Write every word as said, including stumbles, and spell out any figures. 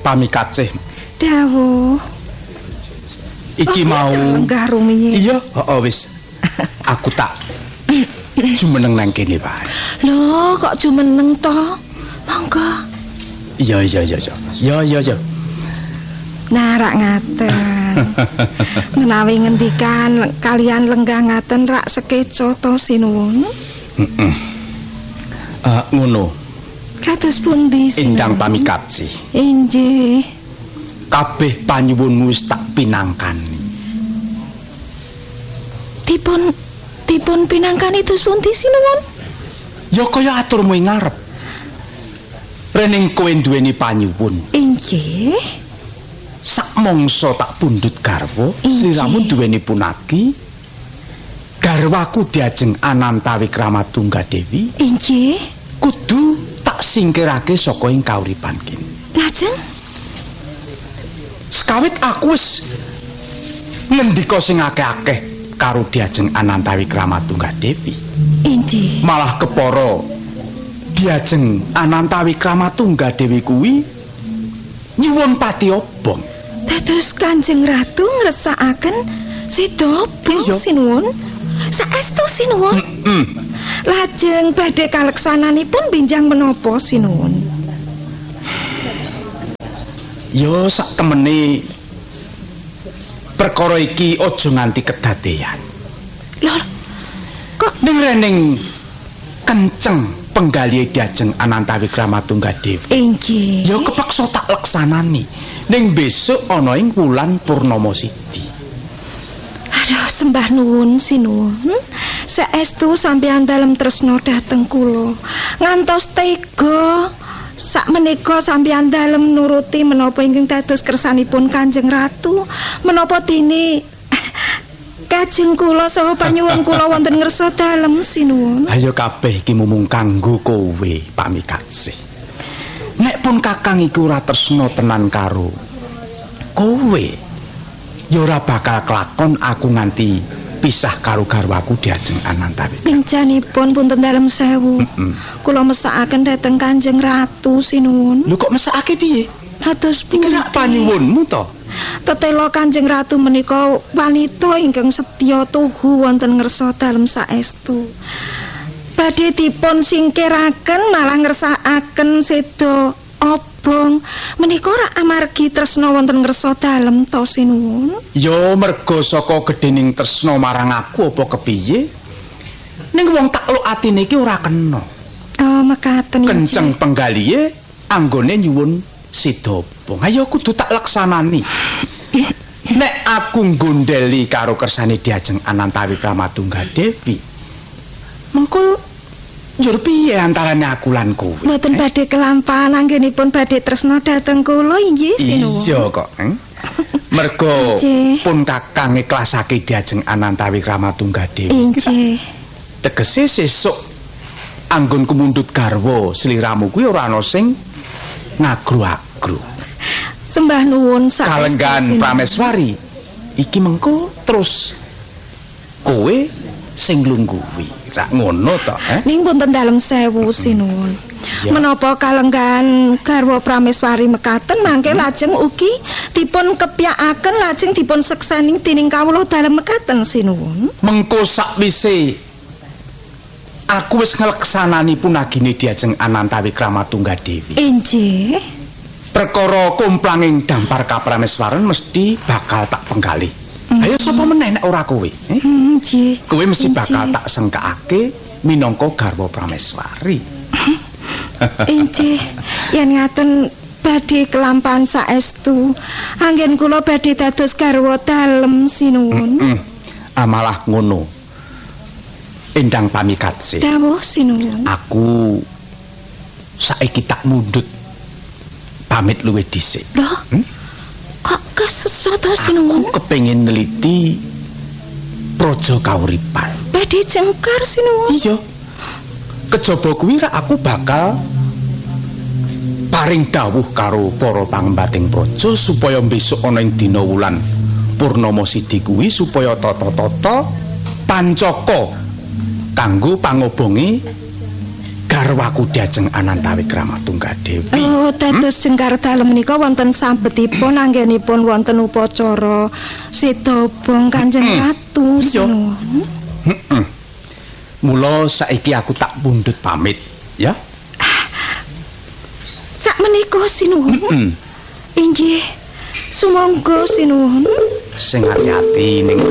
pamikacih. Dawuh. Iki oh, mau lenggah rumiyin. Iya, heeh wis. Aku tak jumeneng nang kene wae. Lho, kok jumeneng to? Monggo. Iya, iya, iya, iya. Ya, ya, ya. Nah, rak ngaten. Menawi ngendikan kalian lenggah ngaten rak sekeca to sinuwun. Heeh. Uh, ngono. Kados pundi sinuwun? Endang pamikacih. Inggih. Kabeh panyuwunmu wis tak pinangkani. Dipun dipun pinangkani dos pundi sinuwun? Ya kaya aturmu ing ngarep. Rening kowe duweni panyuwun. Inggih. Sak mangsa tak pundhut garwa, sliramu duweni punaki. Garwaku diajeng Anantawi Kramatunggadewi. Inggih. Kudu tak singkirake saka ing kauripan kene. Lajeng sekawit aku wis ngendika sing akeh-akeh karo diajeng Anantawi Kramatunggadewi. Inggih. Malah kepara diajeng Anantawi Kramatunggadewi kuwi nyuwun pati obong. Dados Kanjeng Ratu ngresakaken Sida obong sinuwun. Saestu sinuwun. Heeh. Lajeng badhe kaleksananipun benjang menapa sinuwun? Yo sak temene perkara iki aja nganti kedadean. Lho, kok ning rening kenceng penggalihe diajeng Anantawi Kramatunggadewi. Inggih. Ya kepaksa tak leksanani. Ning besok ana ing wulan purnama siji. Aduh, sembah nuwun sinuwun. Saestu sampeyan dalem tresna dhateng kula. Ngantos tega sakmenika sampeyan dalem nuruti menapa ingkang dados kersanipun Kanjeng Ratu, menapa dene kajeng kula saha panyuwun kula wonten ngersa dalem sinuwun. Ayo kabeh iki mung kanggo kowe, Pak Mikacih. Nek pun Kakang iku ora tresna tenan karo kowe, ya ora bakal kelakon aku nganti pisah karo garwaku diajeng Anantawi. Pincanipun punten dalem sewu. Kula mesakaken dhateng Kanjeng Ratu sinuwun. Lho kok mesakake piye? Hatus pundi? Iki panyuwunmu to? Tetela Kanjeng Ratu menika wanita ingkang setya tuhu wonten ngersa dalem saestu. Badhe dipun singkiraken malah ngersakaken seda obong menika ora amargi tresna wonten ngersa dalem to sinuwun. Ya merga saka gedhening tresna marang aku apa kepiye? Ning wong takluk atine iki ora kena. Oh, mekaten iki. Kenceng penggalihe anggone nyuwun seda obong. Ayo kudu tak laksanani. Nek aku nggondeli karo kersane diajeng Anantawi Kramatunggadewi, mengko njur piye antarane aku lan kowe? Mboten badhe kelampahan anggenipun badhe tresna dhateng kula inggih sinuwun. Iya kok, eh? Mergo pun Kakang ikhlasake diajeng Anantawi Kramatunggadewi. Inggih. Tegese sesuk anggonku mundhut garwa sliramu kuwi ora ana sing ngagru-agru. Sembah nuwun saestu kalenggan Prameswari iki mengko terus kowe sing lungguhi. Rak ngono to, eh? Ning punten dalem sewu sinuwun. Ya. Menapa kalenggan garwa Prameswari mekaten mangke lajeng ugi dipun kepyakaken lajeng dipun seksaning dening kawula dalem mekaten sinuwun. Mengko sakwise aku wis ngleksanani punagine diajeng Anantawi Kramatunggadewi. Inggih. Perkara kumplanging dampar kaprameswaran mesti bakal tak penggalih. Mm. Ayo sapa meneh nek ora kowe? Eh? Mm, nggih. Kowe mesti bakal tak sengkakake minangka garwa Prameswari. Inggih. Yen ngaten badhe kelampahan saestu, anggen kula badhe dados garwa dalem sinuwun. Mm -mm. Amalah ngono. Endang Pamikacih. Dawuh sinuwun. Aku saiki tak mundhut pamit luwih dhisik. Lho? Hmm? Kok kesesata sinuwun? Aku kepengin neliti praja kauripan. Badhe jengkar sinuwun. Iya. Kejaba kuwi aku bakal paring dawuh karo para pangembating praja supaya besok ana ing dina wulan purnama sidi kuwi supaya tata-tata pancaka kanggo pangobonge garwaku Diajeng Anantawikrama Tunggadewi. Oh, dados senggar dalem menika wonten sambetipun anggenipun wonten upacara sedobong Kanjeng Ratu. Heeh. Mula saiki aku tak pundhut pamit, ya. Sak menika sinuwun. Inggih. Sumangga sinuwun. Sing ati-ati ning